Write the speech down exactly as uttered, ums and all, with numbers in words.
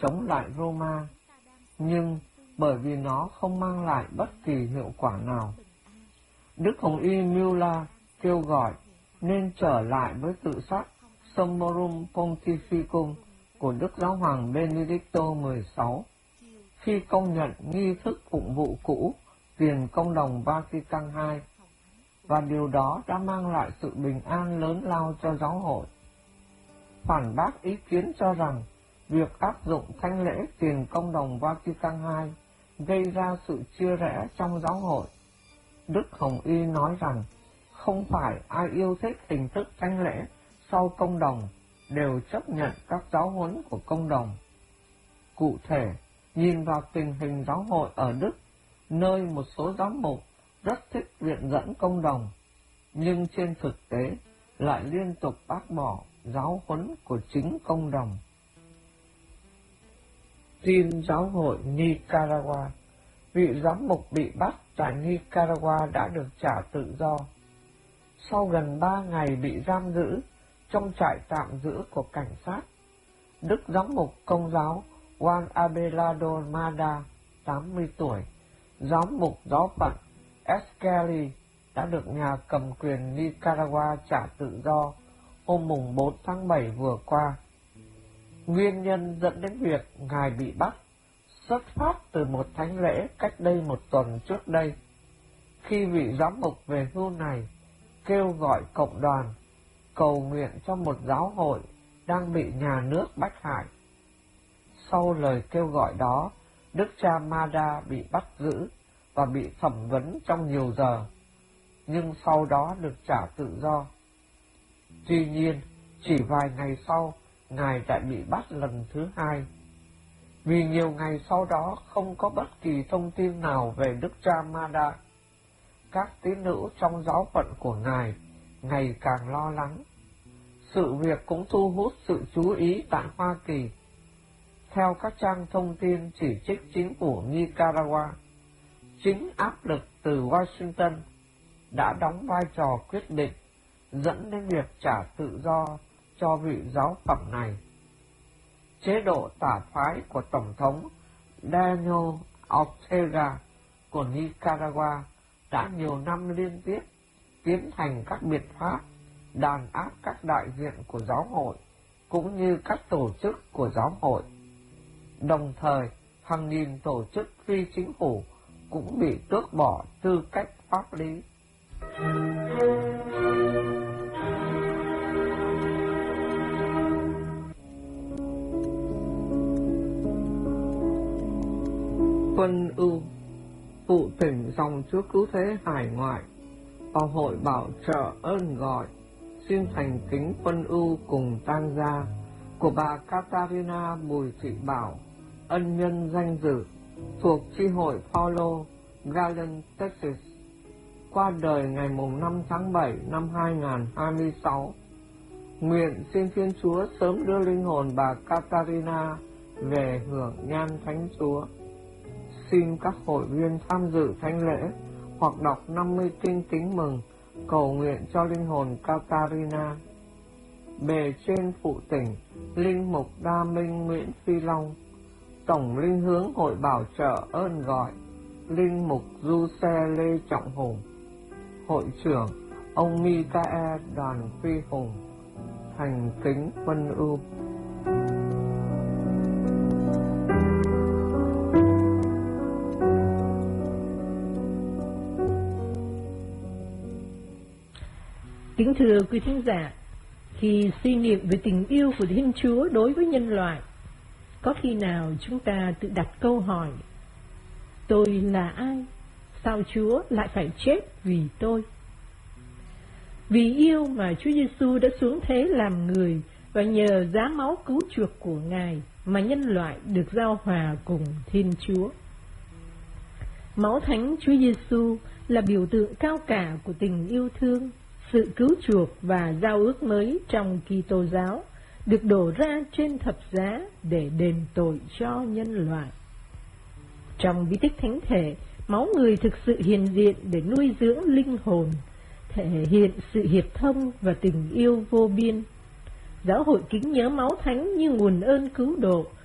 chống lại Roma, nhưng bởi vì nó không mang lại bất kỳ hiệu quả nào. Đức Hồng Y Müller kêu gọi nên trở lại với tự sát Summorum Pontificum của Đức Giáo hoàng Benedicto mười sáu khi công nhận nghi thức phụng vụ cũ tiền công đồng Vatican hai, và điều đó đã mang lại sự bình an lớn lao cho giáo hội. Phản bác ý kiến cho rằng việc áp dụng thánh lễ tiền công đồng Vatican hai gây ra sự chia rẽ trong giáo hội, Đức Hồng Y nói rằng không phải ai yêu thích hình thức thánh lễ sau công đồng đều chấp nhận các giáo huấn của công đồng. Cụ thể, nhìn vào tình hình giáo hội ở Đức, nơi một số giám mục rất thích viện dẫn công đồng, nhưng trên thực tế lại liên tục bác bỏ giáo huấn của chính công đồng. Tin giáo hội Nicaragua. Vị giám mục bị bắt tại Nicaragua đã được trả tự do. Sau gần ba ngày bị giam giữ trong trại tạm giữ của cảnh sát, Đức giám mục Công giáo Juan Abelardo Mada, tám mươi tuổi, giám mục giáo phận Escali, đã được nhà cầm quyền Nicaragua trả tự do hôm mùng bốn tháng bảy vừa qua. Nguyên nhân dẫn đến việc ngài bị bắt xuất phát từ một thánh lễ cách đây một tuần trước đây, khi vị giám mục về hưu này kêu gọi cộng đoàn cầu nguyện cho một giáo hội đang bị nhà nước bách hại. Sau lời kêu gọi đó, Đức cha Mada bị bắt giữ và bị thẩm vấn trong nhiều giờ, nhưng sau đó được trả tự do. Tuy nhiên, chỉ vài ngày sau, ngài lại bị bắt lần thứ hai. Vì nhiều ngày sau đó không có bất kỳ thông tin nào về Đức cha Mada, các tín hữu trong giáo phận của ngài ngày càng lo lắng. Sự việc cũng thu hút sự chú ý tại Hoa Kỳ. Theo các trang thông tin chỉ trích chính phủ Nicaragua, chính áp lực từ Washington đã đóng vai trò quyết định dẫn đến việc trả tự do cho vị giáo phẩm này. Chế độ tả phái của Tổng thống Daniel Ortega của Nicaragua đã nhiều năm liên tiếp tiến hành các biện pháp đàn áp các đại diện của giáo hội cũng như các tổ chức của giáo hội. Đồng thời, hàng nghìn tổ chức phi chính phủ cũng bị tước bỏ tư cách pháp lý. Quân ưu, phụ thỉnh dòng Chúa Cứu Thế hải ngoại vào hội bảo trợ ơn gọi, xin thành kính quân ưu cùng tang gia của bà Catarina Bùi Thị Bảo, ân nhân danh dự, thuộc chi hội Paulo Galen, Texas, qua đời ngày năm tháng bảy năm hai nghìn không trăm hai mươi sáu. Nguyện xin Thiên Chúa sớm đưa linh hồn bà Catarina về hưởng nhan Thánh Chúa. Xin các hội viên tham dự thánh lễ hoặc đọc năm mươi kinh kính mừng cầu nguyện cho linh hồn Catarina. Bề trên phụ tỉnh linh mục Đa Minh Nguyễn Phi Long, tổng linh hướng hội bảo trợ ơn gọi linh mục Du Xe Lê Trọng Hùng, hội trưởng ông Micae Đoàn Phi Hùng, thành kính quân ưu. Kính thưa quý thính giả, khi suy niệm về tình yêu của Thiên Chúa đối với nhân loại, có khi nào chúng ta tự đặt câu hỏi: tôi là ai? Sao Chúa lại phải chết vì tôi? Vì yêu mà Chúa Giêsu đã xuống thế làm người, và nhờ giá máu cứu chuộc của Ngài mà nhân loại được giao hòa cùng Thiên Chúa. Máu Thánh Chúa Giêsu là biểu tượng cao cả của tình yêu thương, sự cứu chuộc và giao ước mới trong Kitô giáo, được đổ ra trên thập giá để đền tội cho nhân loại. Trong bí tích thánh thể, máu người thực sự hiện diện để nuôi dưỡng linh hồn, thể hiện sự hiệp thông và tình yêu vô biên. Giáo hội kính nhớ máu thánh như nguồn ơn cứu độ,